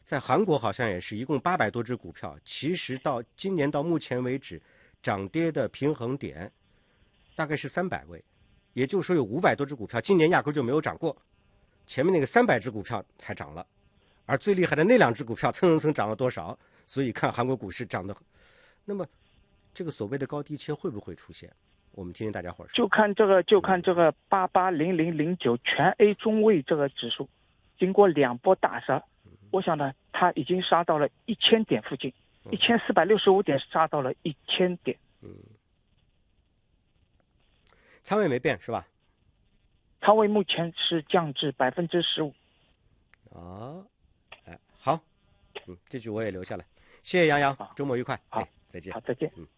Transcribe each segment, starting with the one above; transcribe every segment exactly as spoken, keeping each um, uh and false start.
在韩国好像也是一共八百多只股票，其实到今年到目前为止，涨跌的平衡点大概是三百位，也就是说有五百多只股票今年压根就没有涨过，前面那个三百只股票才涨了，而最厉害的那两只股票蹭蹭蹭涨了多少？所以看韩国股市涨得，那么这个所谓的高低切会不会出现？我们听听大家伙说。 就看这个，就看这个八八零零零九全 A 中位这个指数，经过两波大杀，我想呢，它已经杀到了一千点附近，一千四百六十五点杀到了一千点。 嗯，仓位没变是吧？ 仓位目前是降至百分之十五。 啊，哎，好，嗯，这句我也留下来。谢谢杨洋，周末愉快。 好， 哎，再见。 好，再见。 嗯。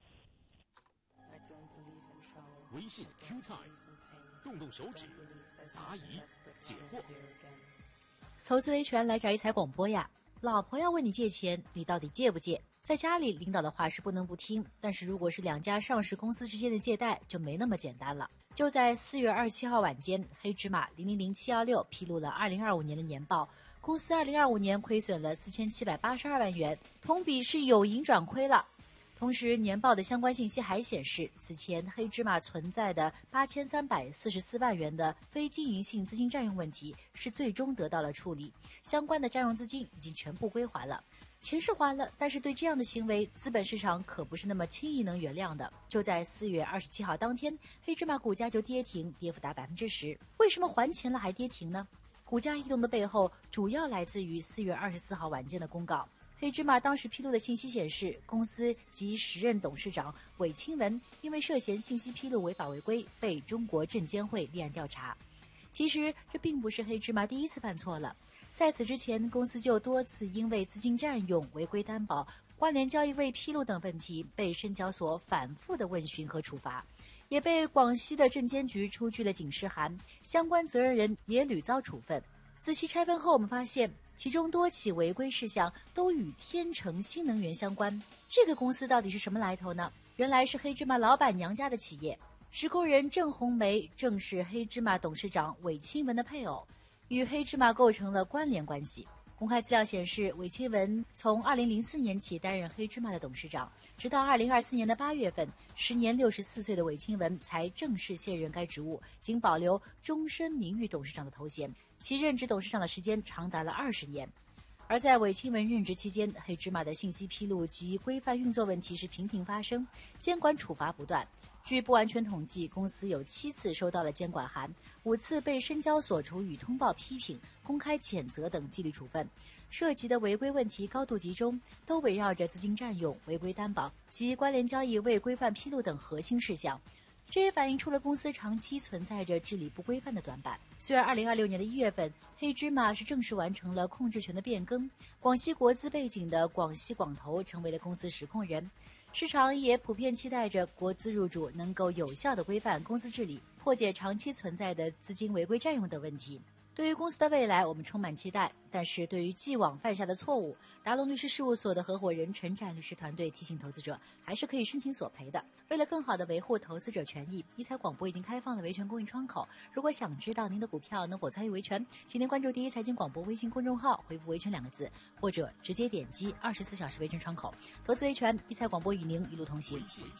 微信 Q Time， 动动手指，答疑解惑。 投资维权来找一财广播呀！老婆要问你借钱，你到底借不借？在家里，领导的话是不能不听，但是如果是两家上市公司之间的借贷，就没那么简单了。就在四月二十七号晚间，黑芝麻零零零七幺六披露了二零二五年的年报，公司二零二五年亏损了四千七百八十二万元，同比是有盈转亏了。同时，年报的相关信息还显示，此前黑芝麻存在的八千三百四十四万元的非经营性资金占用问题是最终得到了处理，相关的占用资金已经全部归还了。钱是还了，但是对这样的行为，资本市场可不是那么轻易能原谅的。就在四月二十七号当天，黑芝麻股价就跌停，跌幅达百分之十。为什么还钱了还跌停呢？股价异动的背后，主要来自于四月二十四号晚间的公告。黑芝麻当时披露的信息显示，公司及时任董事长韦清文因为涉嫌信息披露违法违规，被中国证监会立案调查。其实这并不是黑芝麻第一次犯错了，在此之前，公司就多次因为资金占用、违规担保、关联交易未披露等问题，被深交所反复的问询和处罚，也被广西的证监局出具了警示函，相关责任人也屡遭处分。仔细拆分后，我们发现其中多起违规事项都与天成新能源相关。这个公司到底是什么来头呢？原来是黑芝麻老板娘家的企业，实控人郑红梅正是黑芝麻董事长韦清文的配偶，与黑芝麻构成了关联关系。公开资料显示，韦清文从二零零四年起担任黑芝麻的董事长，直到二零二四年的八月份，时年六十四岁的韦清文才正式卸任该职务，仅保留终身名誉董事长的头衔，其任职董事长的时间长达了二十年。而在韦清文任职期间，黑芝麻的信息披露及规范运作问题是频频发生，监管处罚不断。据不完全统计，公司有七次收到了监管函，五次被深交所处以通报批评、公开谴责等纪律处分，涉及的违规问题高度集中，都围绕着资金占用、违规担保及关联交易未规范披露等核心事项。这也反映出了公司长期存在着治理不规范的短板。虽然二零二六年的一月份，黑芝麻是正式完成了控制权的变更，广西国资背景的广西广投成为了公司实控人，市场也普遍期待着国资入主能够有效地规范公司治理，破解长期存在的资金违规占用等问题。对于公司的未来，我们充满期待，但是对于既往犯下的错误，达龙律师事务所的合伙人陈展律师团队提醒投资者，还是可以申请索赔的。为了更好地维护投资者权益，一财广播已经开放了维权公益窗口。如果想知道您的股票能否参与维权，请您关注第一财经广播微信公众号，回复维权两个字，或者直接点击二十四小时维权窗口。投资维权，一财广播与您一路同行。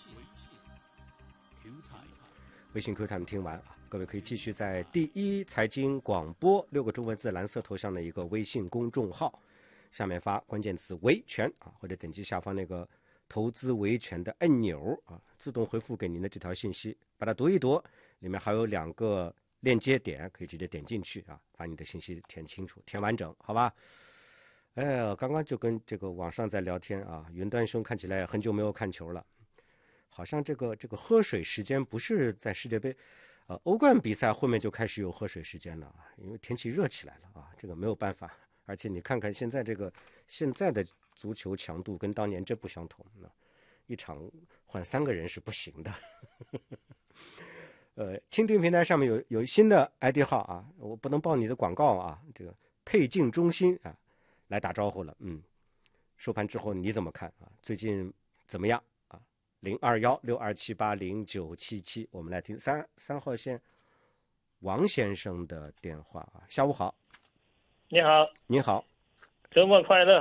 微信 Q Time 听完啊，各位可以继续在第一财经广播六个中文字蓝色头像的一个微信公众号下面发关键词维权啊，或者点击下方那个投资维权的按钮啊，自动回复给您的这条信息，把它读一读，里面还有两个链接点，可以直接点进去啊，把你的信息填清楚、填完整，好吧？哎呀，刚刚就跟这个网上在聊天啊，云端兄看起来很久没有看球了。好像这个这个喝水时间不是在世界杯，呃，欧冠比赛后面就开始有喝水时间了，因为天气热起来了啊，这个没有办法。而且你看看现在这个现在的足球强度跟当年真不相同，一场换三个人是不行的。呃，蜻蜓平台上面有有新的 I D 号啊，我不能报你的广告啊，这个配镜中心啊来打招呼了，嗯，收盘之后你怎么看啊？最近怎么样？零二幺六二七八零九七七，我们来听三三号线王先生的电话啊。下午好。 你好。 你好。 周末快乐。